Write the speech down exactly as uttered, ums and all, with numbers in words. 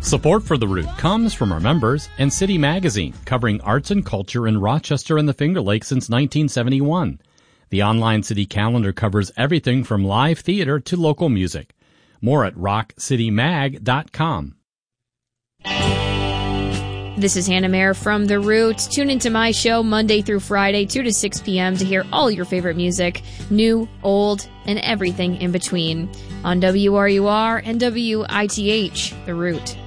Support for The Root comes from our members and City Magazine, covering arts and culture in Rochester and the Finger Lakes since nineteen seventy-one. The online city calendar covers everything from live theater to local music. More at rock city mag dot com. This is Hannah Mayer from The Root. Tune into my show Monday through Friday, two to six p.m. to hear all your favorite music, new, old, and everything in between on W R U R and W I T H, The Root.